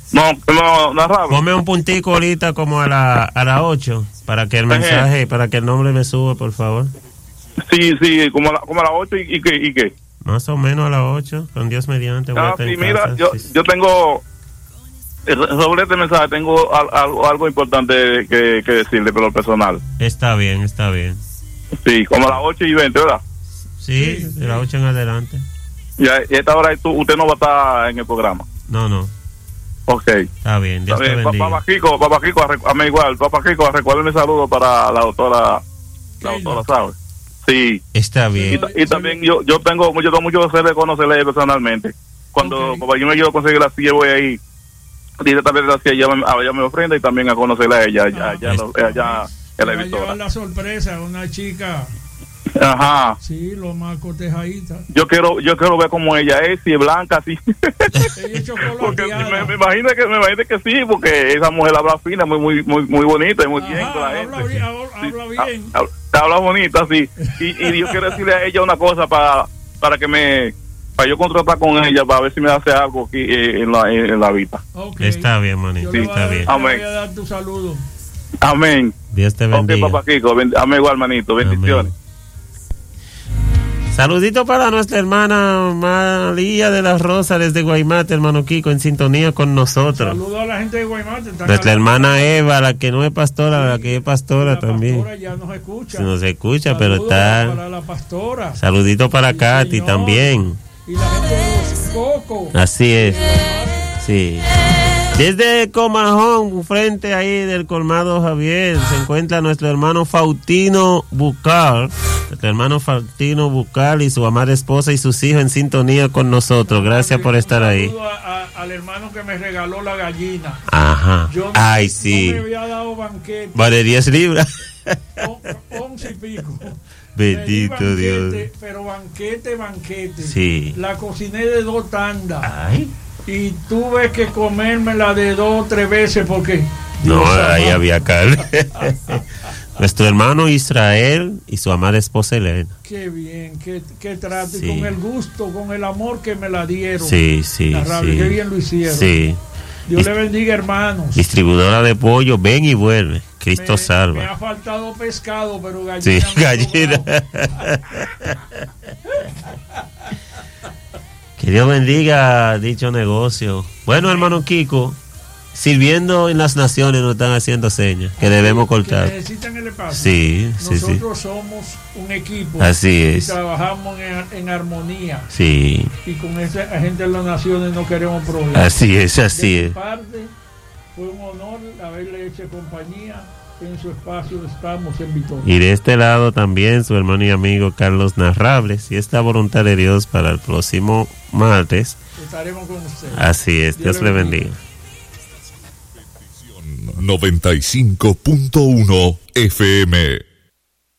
No, narrable. Ponme un puntico ahorita como a las 8 para que el mensaje, para que el nombre me suba, por favor. Sí, como a las 8 y qué. Más o menos a las 8, con Dios mediante. Sí, mira, yo tengo, sobre este mensaje, tengo algo importante que decirle, pero personal. Está bien. Sí, como a las 8:20, ¿verdad? Sí, de las 8 en adelante. Ya, y a esta hora usted no va a estar en el programa. No. Ok. Está bien, Dios te bendiga. Papá Kiko, a mí igual. Papá Kiko, recuérdeme saludo para la doctora ¿sabes? Sí. Está bien. Y también yo tengo mucho deseo de conocerle personalmente. Cuando yo me quiero conseguir la silla, voy ahí directamente a la silla, ella me ofrenda y también a conocerla a ella, allá en la emisora. La sorpresa, una chica. Ajá. Sí, lo más cotejadita. Yo quiero ver cómo ella es, si es blanca, así. Ella es porque me imagino que sí, porque esa mujer habla fina, muy bonita y muy bien con la gente. Habla bien. Habla bonita, sí. Y yo quiero decirle a ella una cosa para yo contratar con ella para ver si me hace algo aquí en la vida. Okay. Está bien, manito. Está bien. Amén. Voy a dar tu saludo. Amén. Dios te bendiga. Ok, papá Kiko, amén igual, manito. Bendiciones. Amén. Saludito para nuestra hermana María de las Rosas desde Guaymate, hermano Kiko, en sintonía con nosotros. Saludo a la gente de Guaymate. Nuestra hermana Eva, la que no es pastora, la que es pastora también. Pastora ya nos escucha. Sí, nos escucha, pero Saludos está. para la pastora. Saludito para Katy señor. también. Y la gente de los Cocos. Así es. Sí. Desde Comajón, frente ahí del colmado Javier, se encuentra nuestro hermano Faustino Bucal. Nuestro hermano Faustino Bucal y su amada esposa y sus hijos en sintonía con nosotros. Gracias por estar ahí. Un saludo al hermano que me regaló la gallina. Ajá. Ay, sí. No me había dado banquete. Vale 10 libras. 11 y pico. Bendito banquete, Dios. Pero banquete. Sí. La cociné de 2 tandas. Ay. Y tuve que comérmela de 2 o 3 veces porque... No, ahí había carne. Nuestro hermano Israel y su amada esposa Elena. Qué bien, qué trato. Sí. Y con el gusto, con el amor que me la dieron. Sí. Qué bien lo hicieron. Sí. Dios le bendiga, hermanos. Distribuidora de pollo, ven y vuelve. Cristo salva. Me ha faltado pescado, pero gallina. Sí, gallina. Que Dios bendiga dicho negocio. Bueno, hermano Kiko, sirviendo en las naciones nos están haciendo señas que debemos cortar. Que necesitan el espacio. Sí. Nosotros somos un equipo. Así es. Y trabajamos en armonía. Sí. Y con esa gente de las naciones no queremos problemas. Así es. De mi parte, fue un honor haberle hecho compañía. En su espacio estamos en Vitoria. Y de este lado también su hermano y amigo Carlos Narrables. Y esta voluntad de Dios para el próximo martes. Estaremos con ustedes. Así es. Dios le bendiga. 95.1 FM